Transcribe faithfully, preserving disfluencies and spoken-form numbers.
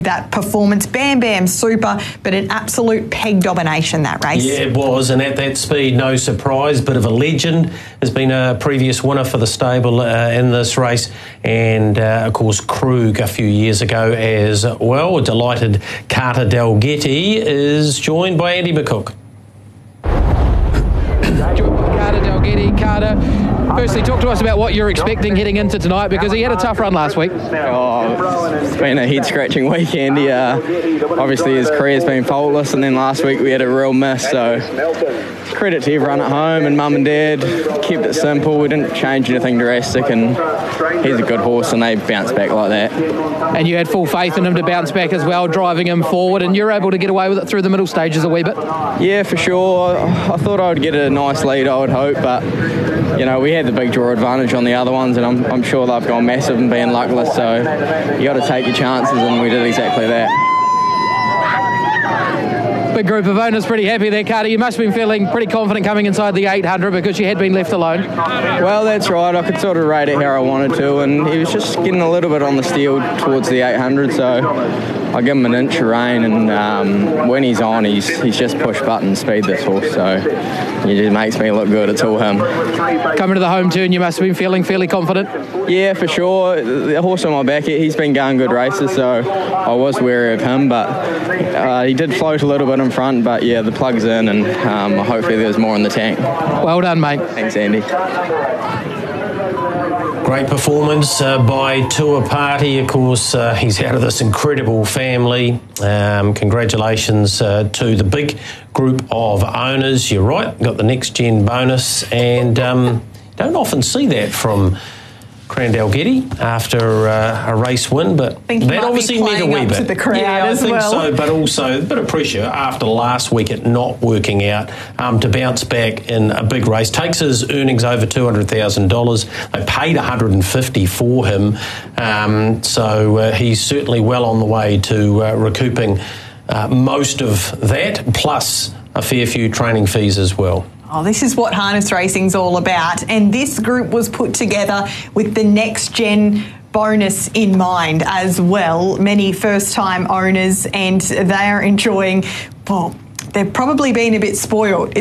That performance, Bam Bam super, but an absolute peg domination, that race. Yeah, it was, and at that speed, no surprise. Bit of a legend. Has been a previous winner for the stable uh, in this race, and uh, of course Krug a few years ago as well. A delighted Carter Dalgety is joined by Andy McCook. Carter Dalgety. Carter, firstly, talk to us about what you're expecting heading into tonight, because he had a tough run last week. Oh, it's been a head-scratching weekend. He, uh, obviously his career's been faultless, and then last week we had a real miss, so credit to everyone at home and mum and dad. Kept it simple, we didn't change anything drastic, and he's a good horse and they bounced back like that. And you had full faith in him to bounce back as well, driving him forward, and you're able to get away with it through the middle stages a wee bit. Yeah, for sure. I thought I would get a nice lead, I would hope, but you know, we had the big draw advantage on the other ones, and I'm, I'm sure they've gone massive and being luckless, so you got to take your chances, and we did exactly that. Big group of owners pretty happy there, Carter. You must have been feeling pretty confident coming inside the eight hundred because you had been left alone. Well, that's right. I could sort of rate it how I wanted to, and he was just getting a little bit on the steel towards the eight hundred, so I give him an inch of rain, and um, when he's on, he's he's just push button speed, this horse, so it just makes me look good. It's all him. Coming to the home turn, you must have been feeling fairly confident. Yeah, for sure. The horse on my back, he's been going good races, so I was wary of him, but uh, he did float a little bit in front, but yeah, the plug's in, and um, hopefully there's more in the tank. Well done, mate. Thanks, Andy. Great performance uh, by Tour Party. Of course, uh, he's out of this incredible family. Um, congratulations uh, to the big group of owners. You're right, got the next gen bonus, and um, don't often see that from Carter Dalgety after uh, a race win, but that obviously meant a wee bit. To the crowd yeah, as I think well. so, but also a bit of pressure after last week it not working out um, to bounce back in a big race. Takes his earnings over two hundred thousand dollars. They paid one hundred fifty for him, um, so uh, he's certainly well on the way to uh, recouping uh, most of that, plus a fair few training fees as well. Oh, this is what harness racing's all about. And this group was put together with the next gen bonus in mind as well. Many first time owners, and they are enjoying, well, they've probably been a bit spoiled.